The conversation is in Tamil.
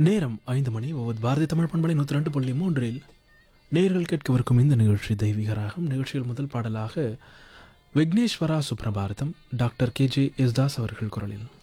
நேரம் 5 மணி. பாரதிய தமிழ் பண்பலை 102.3 நேயர்கள் கேட்கவிருக்கும் இந்த நிகழ்ச்சி தெய்வீக ராகம். நிகழ்ச்சியில் முதல் பாடலாக விக்னேஸ்வரா சுப்ரபாரதம் டாக்டர் KJ யேசுதாஸ் அவர்கள் குரலில்.